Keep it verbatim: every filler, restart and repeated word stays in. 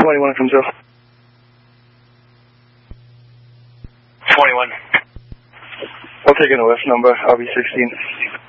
twenty-one comes up. twenty-one. I'll take an O F number, R B sixteen.